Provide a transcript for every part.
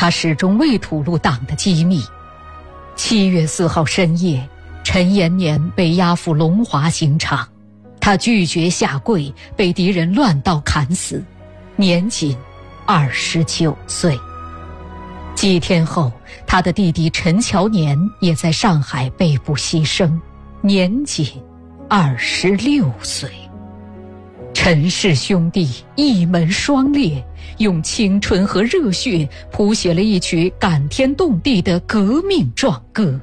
他始终未吐露党的机密。7月4号深夜，陈延年被押赴龙华刑场，他拒绝下跪，被敌人乱刀砍死，年仅29岁。几天后，他的弟弟陈乔年也在上海被捕牺牲，年仅26岁。陈氏兄弟一门双烈，用青春和热血谱写了一曲感天动地的革命壮歌。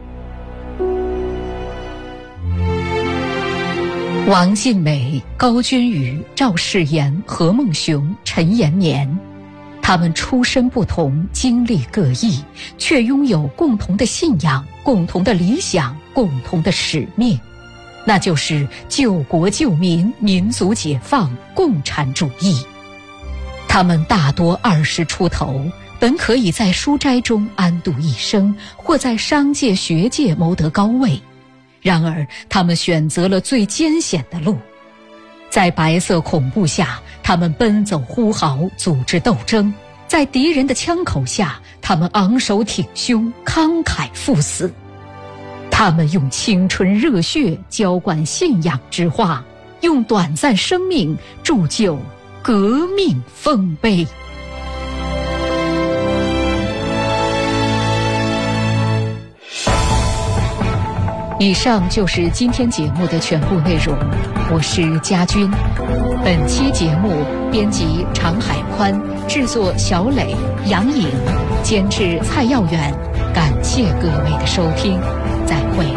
王尽美、高君宇、赵世炎、何孟雄、陈延年，他们出身不同，经历各异，却拥有共同的信仰、共同的理想、共同的使命，那就是救国救民、民族解放、共产主义。他们大多20出头，本可以在书斋中安度一生，或在商界学界谋得高位，然而他们选择了最艰险的路。在白色恐怖下，他们奔走呼号，组织斗争；在敌人的枪口下，他们昂首挺胸，慷慨赴死。他们用青春热血浇灌信仰之花，用短暂生命铸就革命丰碑。以上就是今天节目的全部内容，我是佳君。本期节目编辑常海宽，制作小磊、杨颖，监制蔡耀远。感谢各位的收听，再会。